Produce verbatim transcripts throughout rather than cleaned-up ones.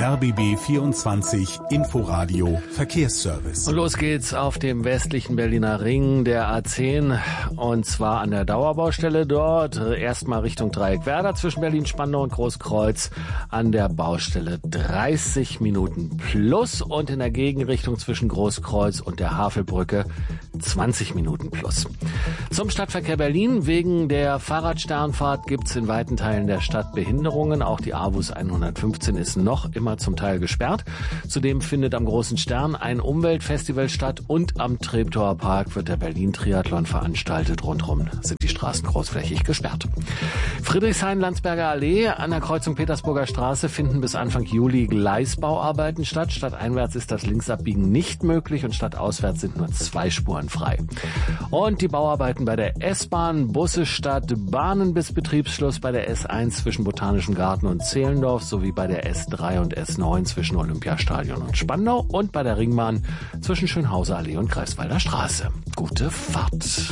R B B vierundzwanzig Inforadio Verkehrsservice. Und los geht's auf dem westlichen Berliner Ring der A zehn und zwar an der Dauerbaustelle dort. Erstmal Richtung Dreieckwerder zwischen Berlin-Spandau und Großkreuz an der Baustelle dreißig Minuten plus und in der Gegenrichtung zwischen Großkreuz und der Havelbrücke zwanzig Minuten plus. Zum Stadtverkehr Berlin. Wegen der Fahrradsternfahrt gibt's in weiten Teilen der Stadt Behinderungen. Auch die A W U S hundertfünfzehn ist noch immer zum Teil gesperrt. Zudem findet am Großen Stern ein Umweltfestival statt und am Treptower Park wird der Berlin-Triathlon veranstaltet. Rundherum sind die Straßen großflächig gesperrt. Friedrichshain-Landsberger Allee an der Kreuzung Petersburger Straße finden bis Anfang Juli Gleisbauarbeiten statt. Stadteinwärts ist das Linksabbiegen nicht möglich und stadtauswärts sind nur zwei Spuren frei. Und die Bauarbeiten bei der S-Bahn, Busse statt Bahnen bis Betriebsschluss bei der S eins zwischen Botanischem Garten und Zehlendorf sowie bei der S drei und S neun zwischen Olympiastadion und Spandau und bei der Ringbahn zwischen Schönhauser Allee und Greifswalder Straße. Gute Fahrt.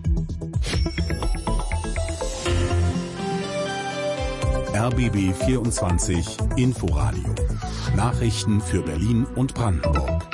R B B vierundzwanzig Inforadio. Nachrichten für Berlin und Brandenburg.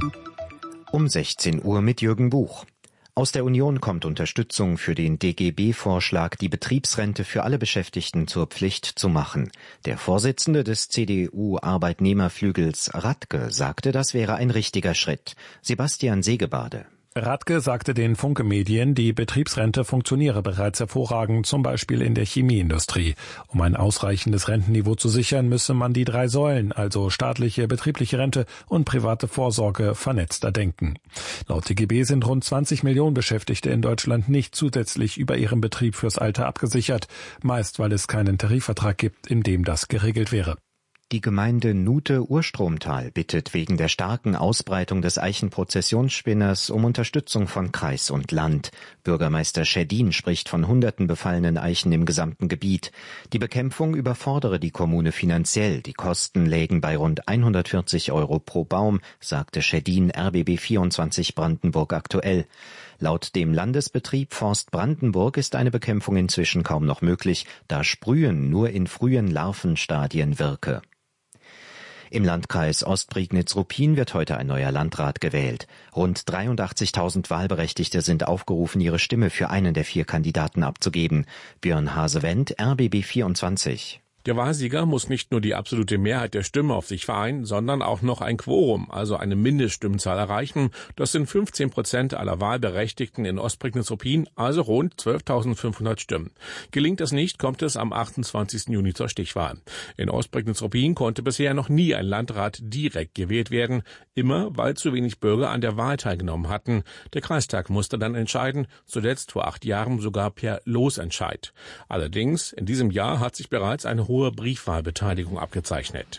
Um sechzehn Uhr mit Jürgen Buch. Aus der Union kommt Unterstützung für den D G B-Vorschlag, die Betriebsrente für alle Beschäftigten zur Pflicht zu machen. Der Vorsitzende des C D U-Arbeitnehmerflügels Radke sagte, das wäre ein richtiger Schritt. Sebastian Segebade. Radke sagte den Funke-Medien, die Betriebsrente funktioniere bereits hervorragend, zum Beispiel in der Chemieindustrie. Um ein ausreichendes Rentenniveau zu sichern, müsse man die drei Säulen, also staatliche, betriebliche Rente und private Vorsorge, vernetzter denken. Laut D G B sind rund zwanzig Millionen Beschäftigte in Deutschland nicht zusätzlich über ihrem Betrieb fürs Alter abgesichert, meist weil es keinen Tarifvertrag gibt, in dem das geregelt wäre. Die Gemeinde Nute-Urstromtal bittet wegen der starken Ausbreitung des Eichenprozessionsspinners um Unterstützung von Kreis und Land. Bürgermeister Schädin spricht von hunderten befallenen Eichen im gesamten Gebiet. Die Bekämpfung überfordere die Kommune finanziell. Die Kosten lägen bei rund hundertvierzig Euro pro Baum, sagte Schädin R B B vierundzwanzig Brandenburg aktuell. Laut dem Landesbetrieb Forst Brandenburg ist eine Bekämpfung inzwischen kaum noch möglich, da Sprühen nur in frühen Larvenstadien wirke. Im Landkreis Ostprignitz-Ruppin wird heute ein neuer Landrat gewählt. Rund dreiundachtzigtausend Wahlberechtigte sind aufgerufen, ihre Stimme für einen der vier Kandidaten abzugeben. Björn Hasewendt, R B B vierundzwanzig. Der Wahlsieger muss nicht nur die absolute Mehrheit der Stimmen auf sich vereinen, sondern auch noch ein Quorum, also eine Mindeststimmenzahl erreichen. Das sind fünfzehn Prozent aller Wahlberechtigten in Ostprignitz-Ruppin, also rund zwölftausendfünfhundert Stimmen. Gelingt das nicht, kommt es am achtundzwanzigsten Juni zur Stichwahl. In Ostprignitz-Ruppin konnte bisher noch nie ein Landrat direkt gewählt werden, immer weil zu wenig Bürger an der Wahl teilgenommen hatten. Der Kreistag musste dann entscheiden, zuletzt vor acht Jahren sogar per Losentscheid. Allerdings, in diesem Jahr hat sich bereits eine hohe Briefwahlbeteiligung abgezeichnet.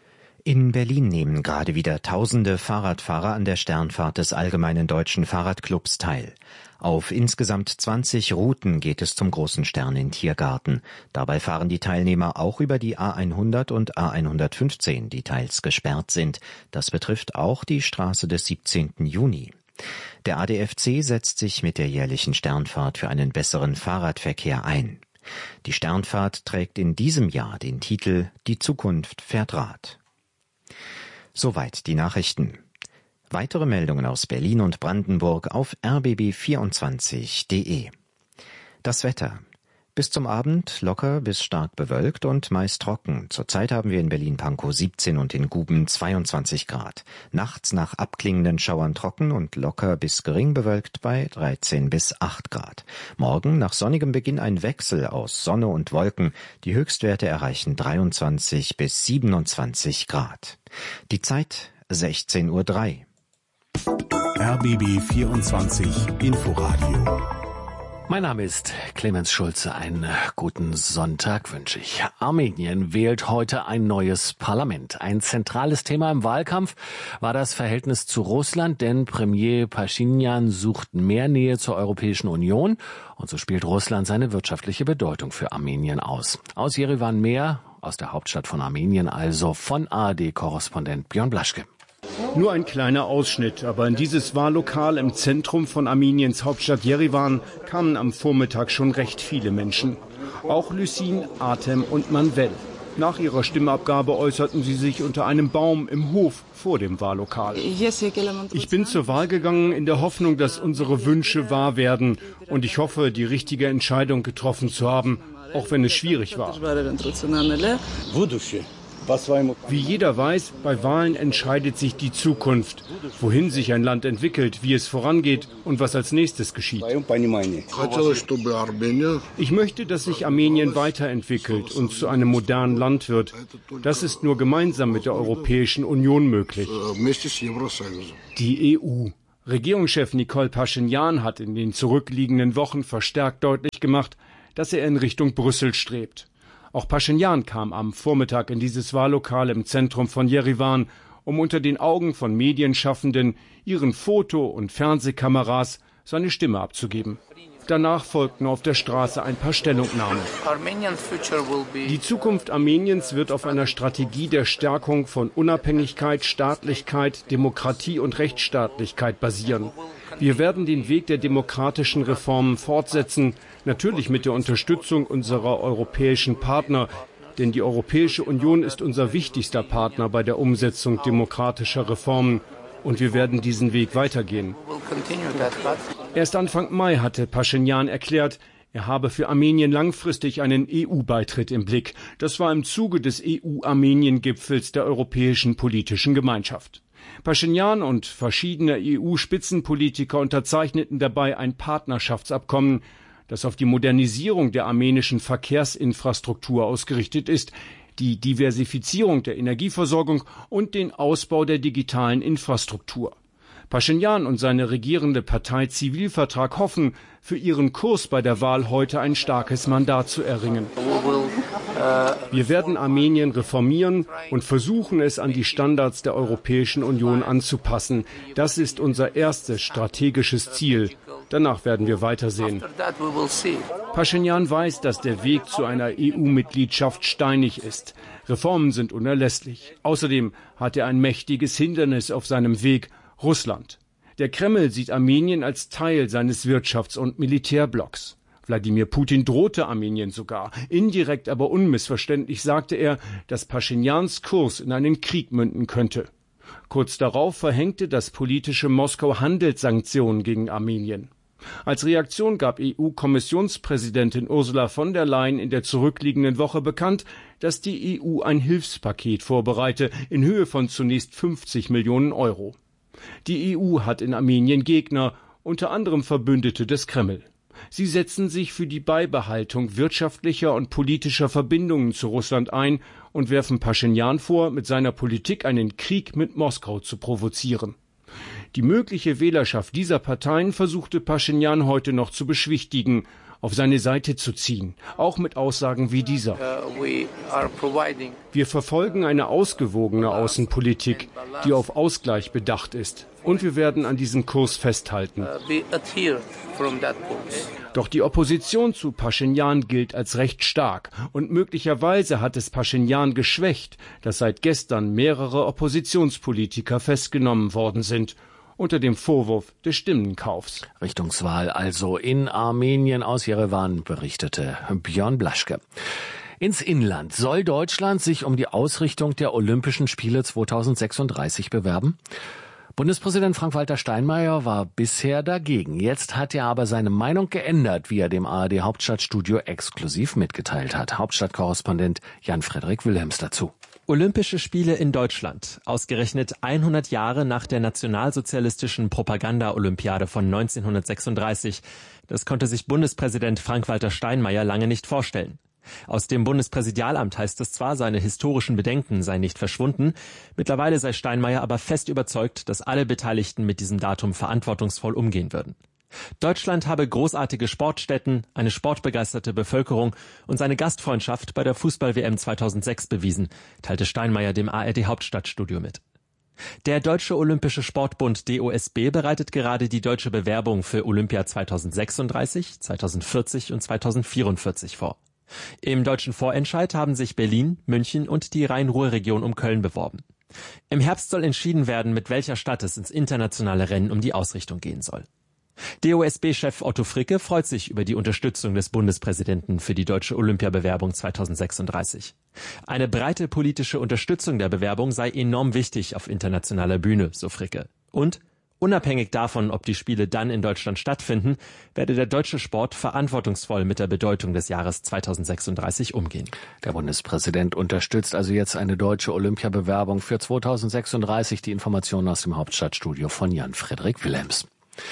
In Berlin nehmen gerade wieder tausende Fahrradfahrer an der Sternfahrt des Allgemeinen Deutschen Fahrradclubs teil. Auf insgesamt zwanzig Routen geht es zum Großen Stern in Tiergarten. Dabei fahren die Teilnehmer auch über die A hundert und A hundertfünfzehn, die teils gesperrt sind. Das betrifft auch die Straße des siebzehnten Juni. Der A D F C setzt sich mit der jährlichen Sternfahrt für einen besseren Fahrradverkehr ein. Die Sternfahrt trägt in diesem Jahr den Titel »Die Zukunft fährt Rad«. Soweit die Nachrichten. Weitere Meldungen aus Berlin und Brandenburg auf r b b vierundzwanzig punkt d e. Das Wetter. Bis zum Abend locker bis stark bewölkt und meist trocken. Zurzeit haben wir in Berlin-Pankow siebzehn und in Guben zweiundzwanzig Grad. Nachts nach abklingenden Schauern trocken und locker bis gering bewölkt bei dreizehn bis acht Grad. Morgen nach sonnigem Beginn ein Wechsel aus Sonne und Wolken. Die Höchstwerte erreichen dreiundzwanzig bis siebenundzwanzig Grad. Die Zeit sechzehn Uhr drei. R B B vierundzwanzig Inforadio. Mein Name ist Clemens Schulze. Einen guten Sonntag wünsche ich. Armenien wählt heute ein neues Parlament. Ein zentrales Thema im Wahlkampf war das Verhältnis zu Russland, denn Premier Pashinyan sucht mehr Nähe zur Europäischen Union und so spielt Russland seine wirtschaftliche Bedeutung für Armenien aus. Aus Jerewan mehr, aus der Hauptstadt von Armenien also, von A R D-Korrespondent Björn Blaschke. Nur ein kleiner Ausschnitt, aber in dieses Wahllokal im Zentrum von Armeniens Hauptstadt Jerewan kamen am Vormittag schon recht viele Menschen. Auch Lysin, Artem und Manvel. Nach ihrer Stimmabgabe äußerten sie sich unter einem Baum im Hof vor dem Wahllokal. Ich bin zur Wahl gegangen in der Hoffnung, dass unsere Wünsche wahr werden. Und ich hoffe, die richtige Entscheidung getroffen zu haben, auch wenn es schwierig war. Wie jeder weiß, bei Wahlen entscheidet sich die Zukunft, wohin sich ein Land entwickelt, wie es vorangeht und was als nächstes geschieht. Ich möchte, dass sich Armenien weiterentwickelt und zu einem modernen Land wird. Das ist nur gemeinsam mit der Europäischen Union möglich. Die E U. Regierungschef Nikol Paschinjan hat in den zurückliegenden Wochen verstärkt deutlich gemacht, dass er in Richtung Brüssel strebt. Auch Paschinjan kam am Vormittag in dieses Wahllokal im Zentrum von Jerewan, um unter den Augen von Medienschaffenden, ihren Foto- und Fernsehkameras seine Stimme abzugeben. Danach folgten auf der Straße ein paar Stellungnahmen. Die Zukunft Armeniens wird auf einer Strategie der Stärkung von Unabhängigkeit, Staatlichkeit, Demokratie und Rechtsstaatlichkeit basieren. Wir werden den Weg der demokratischen Reformen fortsetzen, natürlich mit der Unterstützung unserer europäischen Partner. Denn die Europäische Union ist unser wichtigster Partner bei der Umsetzung demokratischer Reformen. Und wir werden diesen Weg weitergehen. Erst Anfang Mai hatte Paschinjan erklärt, er habe für Armenien langfristig einen E U-Beitritt im Blick. Das war im Zuge des E U-Armenien-Gipfels der Europäischen Politischen Gemeinschaft. Paschinjan und verschiedene E U-Spitzenpolitiker unterzeichneten dabei ein Partnerschaftsabkommen, das auf die Modernisierung der armenischen Verkehrsinfrastruktur ausgerichtet ist, die Diversifizierung der Energieversorgung und den Ausbau der digitalen Infrastruktur. Paschinjan und seine regierende Partei Zivilvertrag hoffen, für ihren Kurs bei der Wahl heute ein starkes Mandat zu erringen. Wir werden Armenien reformieren und versuchen, es an die Standards der Europäischen Union anzupassen. Das ist unser erstes strategisches Ziel. Danach werden wir weitersehen. Paschinjan weiß, dass der Weg zu einer E U-Mitgliedschaft steinig ist. Reformen sind unerlässlich. Außerdem hat er ein mächtiges Hindernis auf seinem Weg: Russland. Der Kreml sieht Armenien als Teil seines Wirtschafts- und Militärblocks. Wladimir Putin drohte Armenien sogar. Indirekt, aber unmissverständlich sagte er, dass Paschinjans Kurs in einen Krieg münden könnte. Kurz darauf verhängte das politische Moskau Handelssanktionen gegen Armenien. Als Reaktion gab E U-Kommissionspräsidentin Ursula von der Leyen in der zurückliegenden Woche bekannt, dass die E U ein Hilfspaket vorbereite in Höhe von zunächst fünfzig Millionen Euro. Die E U hat in Armenien Gegner, unter anderem Verbündete des Kreml. Sie setzen sich für die Beibehaltung wirtschaftlicher und politischer Verbindungen zu Russland ein und werfen Paschinjan vor, mit seiner Politik einen Krieg mit Moskau zu provozieren. Die mögliche Wählerschaft dieser Parteien versuchte Paschinjan heute noch zu beschwichtigen, auf seine Seite zu ziehen, auch mit Aussagen wie dieser. Wir verfolgen eine ausgewogene Außenpolitik, die auf Ausgleich bedacht ist, und wir werden an diesem Kurs festhalten. Doch die Opposition zu Paschinjan gilt als recht stark, und möglicherweise hat es Paschinjan geschwächt, dass seit gestern mehrere Oppositionspolitiker festgenommen worden sind, unter dem Vorwurf des Stimmenkaufs. Richtungswahl also in Armenien. Aus Jerewan berichtete Björn Blaschke. Ins Inland. Soll Deutschland sich um die Ausrichtung der Olympischen Spiele zweitausendsechsunddreißig bewerben? Bundespräsident Frank-Walter Steinmeier war bisher dagegen. Jetzt hat er aber seine Meinung geändert, wie er dem A R D Hauptstadtstudio exklusiv mitgeteilt hat. Hauptstadtkorrespondent Jan-Frederik Wilhelms dazu. Olympische Spiele in Deutschland, ausgerechnet hundert Jahre nach der nationalsozialistischen Propaganda-Olympiade von neunzehnhundertsechsunddreißig. Das konnte sich Bundespräsident Frank-Walter Steinmeier lange nicht vorstellen. Aus dem Bundespräsidialamt heißt es zwar, seine historischen Bedenken seien nicht verschwunden. Mittlerweile sei Steinmeier aber fest überzeugt, dass alle Beteiligten mit diesem Datum verantwortungsvoll umgehen würden. Deutschland habe großartige Sportstätten, eine sportbegeisterte Bevölkerung und seine Gastfreundschaft bei der Fußball-W M zweitausendsechs bewiesen, teilte Steinmeier dem A R D Hauptstadtstudio mit. Der Deutsche Olympische Sportbund D O S B bereitet gerade die deutsche Bewerbung für Olympia zweitausendsechsunddreißig, zweitausendvierzig und zweitausendvierundvierzig vor. Im deutschen Vorentscheid haben sich Berlin, München und die Rhein-Ruhr-Region um Köln beworben. Im Herbst soll entschieden werden, mit welcher Stadt es ins internationale Rennen um die Ausrichtung gehen soll. D O S B-Chef Otto Fricke freut sich über die Unterstützung des Bundespräsidenten für die deutsche Olympiabewerbung zweitausendsechsunddreißig. Eine breite politische Unterstützung der Bewerbung sei enorm wichtig auf internationaler Bühne, so Fricke. Und unabhängig davon, ob die Spiele dann in Deutschland stattfinden, werde der deutsche Sport verantwortungsvoll mit der Bedeutung des Jahres zweitausendsechsunddreißig umgehen. Der Bundespräsident unterstützt also jetzt eine deutsche Olympiabewerbung für zweitausendsechsunddreißig. Die Informationen aus dem Hauptstadtstudio von Jan-Frederik Willems.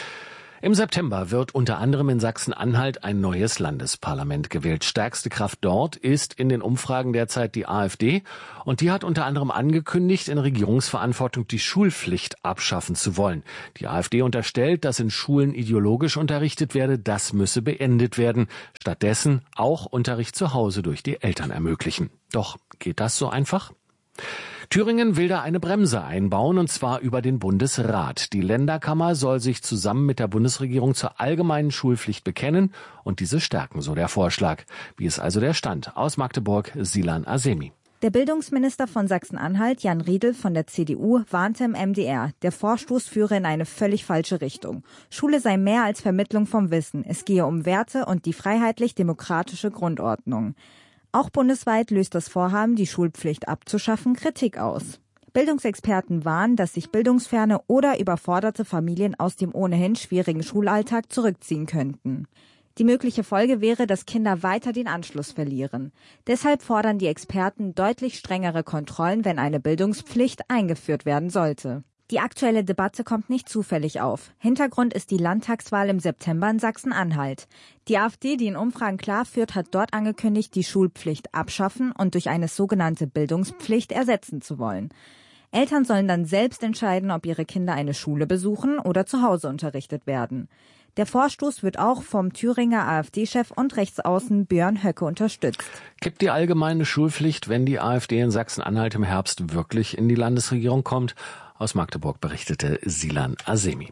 Im September wird unter anderem in Sachsen-Anhalt ein neues Landesparlament gewählt. Stärkste Kraft dort ist in den Umfragen derzeit die AfD. Und die hat unter anderem angekündigt, in Regierungsverantwortung die Schulpflicht abschaffen zu wollen. Die AfD unterstellt, dass in Schulen ideologisch unterrichtet werde. Das müsse beendet werden. Stattdessen auch Unterricht zu Hause durch die Eltern ermöglichen. Doch geht das so einfach? Thüringen will da eine Bremse einbauen, und zwar über den Bundesrat. Die Länderkammer soll sich zusammen mit der Bundesregierung zur allgemeinen Schulpflicht bekennen und diese stärken, so der Vorschlag. Wie ist also der Stand? Aus Magdeburg, Silan Asemi. Der Bildungsminister von Sachsen-Anhalt, Jan Riedel von der C D U, warnte im M D R, der Vorstoß führe in eine völlig falsche Richtung. Schule sei mehr als Vermittlung vom Wissen. Es gehe um Werte und die freiheitlich-demokratische Grundordnung. Auch bundesweit löst das Vorhaben, die Schulpflicht abzuschaffen, Kritik aus. Bildungsexperten warnen, dass sich bildungsferne oder überforderte Familien aus dem ohnehin schwierigen Schulalltag zurückziehen könnten. Die mögliche Folge wäre, dass Kinder weiter den Anschluss verlieren. Deshalb fordern die Experten deutlich strengere Kontrollen, wenn eine Bildungspflicht eingeführt werden sollte. Die aktuelle Debatte kommt nicht zufällig auf. Hintergrund ist die Landtagswahl im September in Sachsen-Anhalt. Die AfD, die in Umfragen klar führt, hat dort angekündigt, die Schulpflicht abschaffen und durch eine sogenannte Bildungspflicht ersetzen zu wollen. Eltern sollen dann selbst entscheiden, ob ihre Kinder eine Schule besuchen oder zu Hause unterrichtet werden. Der Vorstoß wird auch vom Thüringer AfD-Chef und Rechtsaußen Björn Höcke unterstützt. Kippt die allgemeine Schulpflicht, wenn die AfD in Sachsen-Anhalt im Herbst wirklich in die Landesregierung kommt? Aus Magdeburg berichtete Silan Asemi.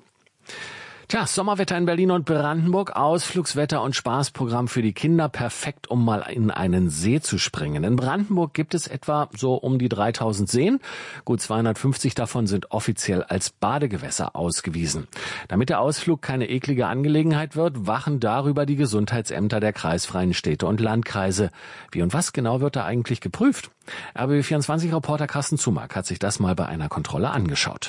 Tja, Sommerwetter in Berlin und Brandenburg, Ausflugswetter und Spaßprogramm für die Kinder, perfekt, um mal in einen See zu springen. In Brandenburg gibt es etwa so um die dreitausend Seen. Gut zweihundertfünfzig davon sind offiziell als Badegewässer ausgewiesen. Damit der Ausflug keine eklige Angelegenheit wird, wachen darüber die Gesundheitsämter der kreisfreien Städte und Landkreise. Wie und was genau wird da eigentlich geprüft? R B B vierundzwanzig-Reporter Carsten Zumack hat sich das mal bei einer Kontrolle angeschaut.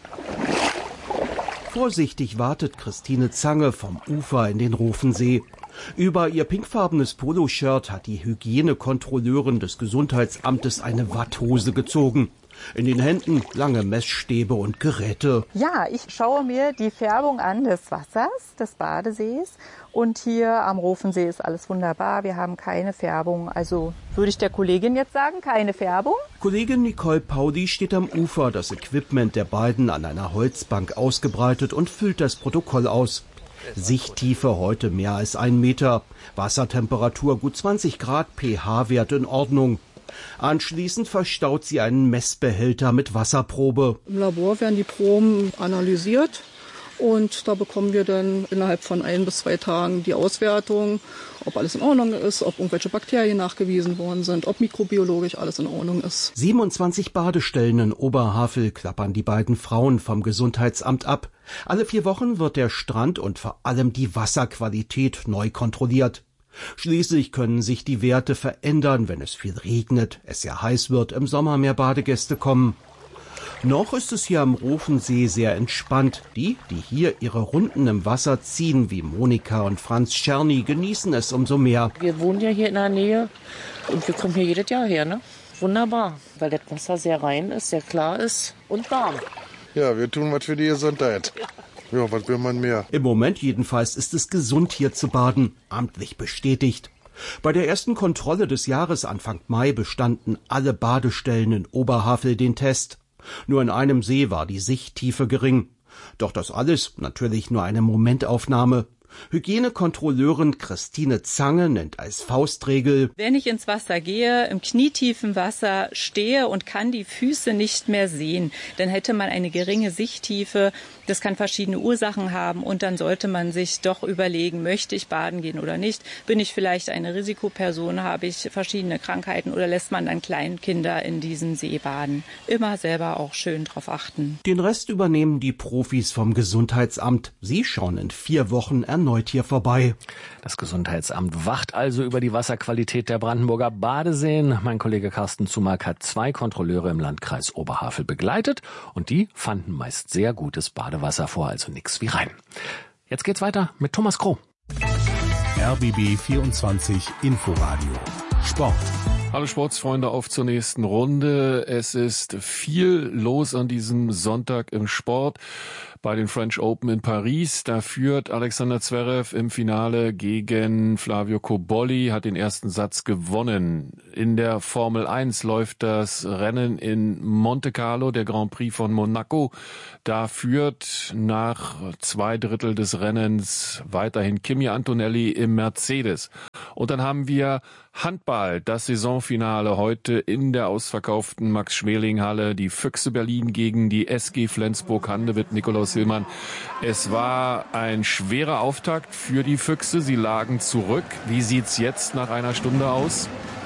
Vorsichtig wartet Christine Zange vom Ufer in den Rofensee. Über ihr pinkfarbenes Poloshirt hat die Hygienekontrolleurin des Gesundheitsamtes eine Watthose gezogen. In den Händen lange Messstäbe und Geräte. Ja, ich schaue mir die Färbung an des Wassers, des Badesees. Und hier am Rofensee ist alles wunderbar. Wir haben keine Färbung. Also würde ich der Kollegin jetzt sagen, keine Färbung. Kollegin Nicole Paudi steht am Ufer, das Equipment der beiden an einer Holzbank ausgebreitet und füllt das Protokoll aus. Sichttiefe heute mehr als ein Meter. Wassertemperatur gut zwanzig Grad, pH-Wert in Ordnung. Anschließend verstaut sie einen Messbehälter mit Wasserprobe. Im Labor werden die Proben analysiert und da bekommen wir dann innerhalb von ein bis zwei Tagen die Auswertung, ob alles in Ordnung ist, ob irgendwelche Bakterien nachgewiesen worden sind, ob mikrobiologisch alles in Ordnung ist. siebenundzwanzig Badestellen in Oberhavel klappern die beiden Frauen vom Gesundheitsamt ab. Alle vier Wochen wird der Strand und vor allem die Wasserqualität neu kontrolliert. Schließlich können sich die Werte verändern, wenn es viel regnet, es sehr heiß wird, im Sommer mehr Badegäste kommen. Noch ist es hier am Rofensee sehr entspannt. Die, die hier ihre Runden im Wasser ziehen, wie Monika und Franz Czerny, genießen es umso mehr. Wir wohnen ja hier in der Nähe und wir kommen hier jedes Jahr her, ne? Wunderbar, weil das Wasser sehr rein ist, sehr klar ist und warm. Ja, wir tun was für die Gesundheit. Ja, was will man mehr? Im Moment jedenfalls ist es gesund, hier zu baden, amtlich bestätigt. Bei der ersten Kontrolle des Jahres Anfang Mai bestanden alle Badestellen in Oberhavel den Test. Nur in einem See war die Sichttiefe gering. Doch das alles natürlich nur eine Momentaufnahme. Hygienekontrolleurin Christine Zange nennt als Faustregel: Wenn ich ins Wasser gehe, im knietiefen Wasser stehe und kann die Füße nicht mehr sehen, dann hätte man eine geringe Sichttiefe. Das kann verschiedene Ursachen haben und dann sollte man sich doch überlegen, möchte ich baden gehen oder nicht? Bin ich vielleicht eine Risikoperson? Habe ich verschiedene Krankheiten oder lässt man dann Kleinkinder in diesem See baden? Immer selber auch schön drauf achten. Den Rest übernehmen die Profis vom Gesundheitsamt. Sie schauen in vier Wochen erneut hier vorbei. Das Gesundheitsamt wacht also über die Wasserqualität der Brandenburger Badeseen. Mein Kollege Carsten Zumack hat zwei Kontrolleure im Landkreis Oberhavel begleitet und die fanden meist sehr gutes Badewasser vor, also nix wie rein. Jetzt geht's weiter mit Thomas Kroh. R B B vierundzwanzig Inforadio Sport. Hallo Sportsfreunde, auf zur nächsten Runde. Es ist viel los an diesem Sonntag im Sport. Bei den French Open in Paris, da führt Alexander Zverev im Finale gegen Flavio Cobolli, hat den ersten Satz gewonnen. In der Formel eins läuft das Rennen in Monte Carlo, der Grand Prix von Monaco. Da führt nach zwei Drittel des Rennens weiterhin Kimi Antonelli im Mercedes. Und dann haben wir Handball, das Saisonfinale heute in der ausverkauften Max-Schmeling-Halle. Die Füchse Berlin gegen die S G Flensburg-Handewitt. Nikolaus Hillmann. Es war ein schwerer Auftakt für die Füchse. Sie lagen zurück. Wie sieht's jetzt nach einer Stunde aus?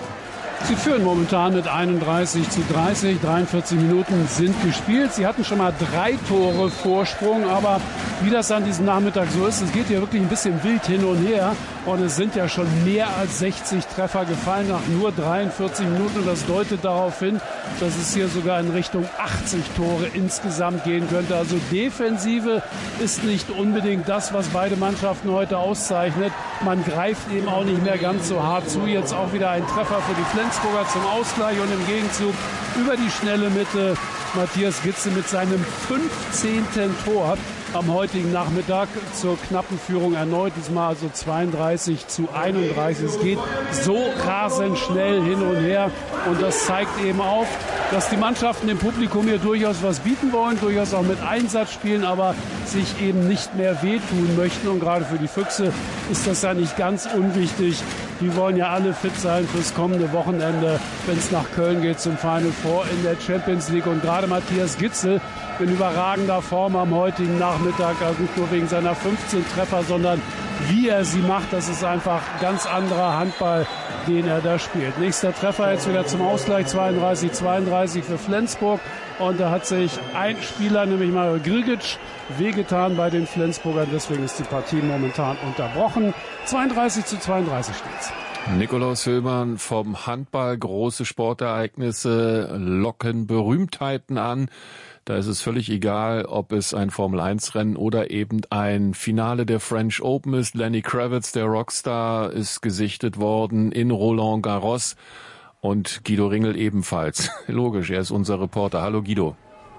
Sie führen momentan mit einunddreißig zu dreißig. dreiundvierzig Minuten sind gespielt. Sie hatten schon mal drei Tore Vorsprung, aber wie das an diesem Nachmittag so ist, es geht hier wirklich ein bisschen wild hin und her. Und es sind ja schon mehr als sechzig Treffer gefallen nach nur dreiundvierzig Minuten. Und das deutet darauf hin, dass es hier sogar in Richtung achtzig Tore insgesamt gehen könnte. Also Defensive ist nicht unbedingt das, was beide Mannschaften heute auszeichnet. Man greift eben auch nicht mehr ganz so hart zu. Jetzt auch wieder ein Treffer für die Flensburger zum Ausgleich und im Gegenzug über die schnelle Mitte Matthias Gitze mit seinem fünfzehnten Tor am heutigen Nachmittag zur knappen Führung erneut, diesmal also zweiunddreißig zu einunddreißig. Es geht so rasend schnell hin und her und das zeigt eben auf, dass die Mannschaften dem Publikum hier durchaus was bieten wollen, durchaus auch mit Einsatz spielen, aber sich eben nicht mehr wehtun möchten. Und gerade für die Füchse ist das ja nicht ganz unwichtig. Die wollen ja alle fit sein fürs kommende Wochenende, wenn es nach Köln geht zum Final Four in der Champions League. Und gerade Matthias Gitzel in überragender Form am heutigen Nachmittag, also nicht nur wegen seiner fünfzehn Treffer, sondern wie er sie macht, das ist einfach ganz anderer Handball, den er da spielt. Nächster Treffer jetzt wieder zum Ausgleich, zweiunddreißig zweiunddreißig für Flensburg. Und da hat sich ein Spieler, nämlich Mario Grigic, wehgetan bei den Flensburgern. Deswegen ist die Partie momentan unterbrochen. zweiunddreißig zu zweiunddreißig steht's. Nikolaus Hillmann vom Handball. Große Sportereignisse locken Berühmtheiten an. Da ist es völlig egal, ob es ein Formel eins Rennen oder eben ein Finale der French Open ist. Lenny Kravitz, der Rockstar, ist gesichtet worden in Roland Garros. Und Guido Ringel ebenfalls. Logisch, er ist unser Reporter. Hallo Guido.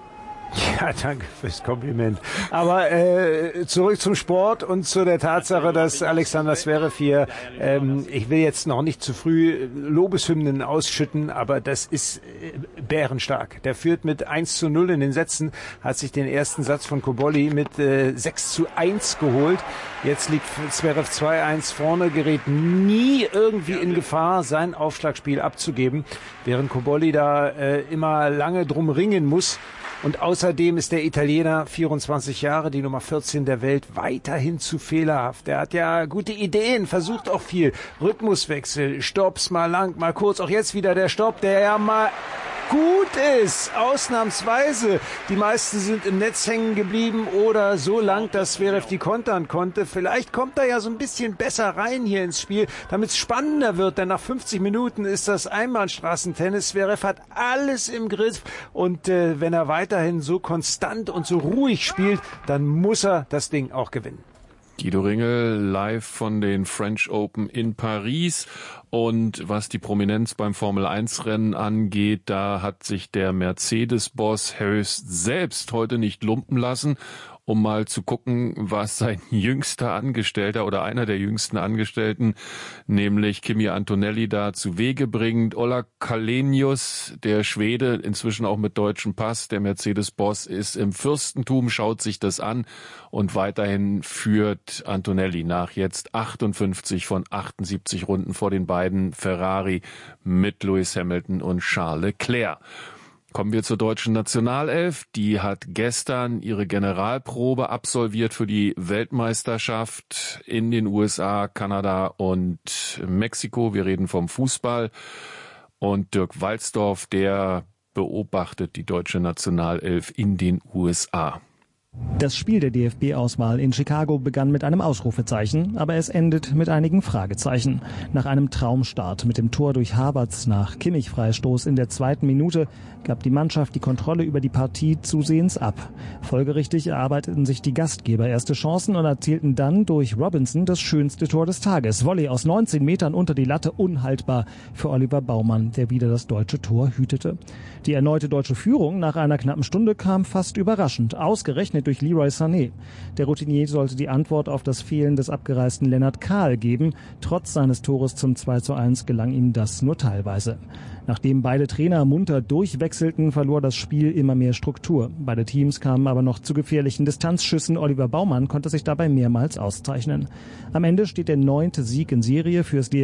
Ja, danke fürs Kompliment. Aber äh, zurück zum Sport und zu der Tatsache, dass Alexander Zverev hier, ähm, ich will jetzt noch nicht zu früh Lobeshymnen ausschütten, aber das ist äh, bärenstark. Der führt mit eins zu null in den Sätzen, hat sich den ersten Satz von Cobolli mit äh, sechs zu eins geholt. Jetzt liegt Zverev zwei eins vorne, gerät nie irgendwie in Gefahr, sein Aufschlagspiel abzugeben, während Cobolli da äh, immer lange drum ringen muss. Und außerdem ist der Italiener, vierundzwanzig Jahre, die Nummer vierzehn der Welt, weiterhin zu fehlerhaft. Er hat ja gute Ideen, versucht auch viel. Rhythmuswechsel, Stopps mal lang, mal kurz. Auch jetzt wieder der Stopp, der ja mal gut ist, ausnahmsweise. Die meisten sind im Netz hängen geblieben oder so lang, dass Zverev die kontern konnte. Vielleicht kommt er ja so ein bisschen besser rein hier ins Spiel, damit es spannender wird, denn nach fünfzig Minuten ist das Einbahnstraßentennis. Zverev hat alles im Griff und äh, wenn er weiterhin so konstant und so ruhig spielt, dann muss er das Ding auch gewinnen. Guido Ringel live von den French Open in Paris. Und was die Prominenz beim Formel eins Rennen angeht, da hat sich der Mercedes-Boss Harris selbst heute nicht lumpen lassen um mal zu gucken, was sein jüngster Angestellter oder einer der jüngsten Angestellten, nämlich Kimi Antonelli, da zu Wege bringt. Ola Källenius, der Schwede, inzwischen auch mit deutschem Pass, der Mercedes-Boss, ist im Fürstentum, schaut sich das an und weiterhin führt Antonelli nach jetzt achtundfünfzig von achtundsiebzig Runden vor den beiden Ferrari mit Lewis Hamilton und Charles Leclerc. Kommen wir zur deutschen Nationalelf. Die hat gestern ihre Generalprobe absolviert für die Weltmeisterschaft in den U S A, Kanada und Mexiko. Wir reden vom Fußball. Und Dirk Walzdorf, der beobachtet die deutsche Nationalelf in den U S A. Das Spiel der D F B-Auswahl in Chicago begann mit einem Ausrufezeichen, aber es endet mit einigen Fragezeichen. Nach einem Traumstart mit dem Tor durch Havertz nach Kimmich-Freistoß in der zweiten Minute gab die Mannschaft die Kontrolle über die Partie zusehends ab. Folgerichtig erarbeiteten sich die Gastgeber erste Chancen und erzielten dann durch Robinson das schönste Tor des Tages. Volley aus neunzehn Metern unter die Latte, unhaltbar für Oliver Baumann, der wieder das deutsche Tor hütete. Die erneute deutsche Führung nach einer knappen Stunde kam fast überraschend, ausgerechnet durch Leroy Sané. Der Routinier sollte die Antwort auf das Fehlen des abgereisten Lennart Kahl geben. Trotz seines Tores zum zwei zu eins gelang ihm das nur teilweise. Nachdem beide Trainer munter durchwechselten, verlor das Spiel immer mehr Struktur. Beide Teams kamen aber noch zu gefährlichen Distanzschüssen. Oliver Baumann konnte sich dabei mehrmals auszeichnen. Am Ende steht der neunte Sieg in Serie fürs D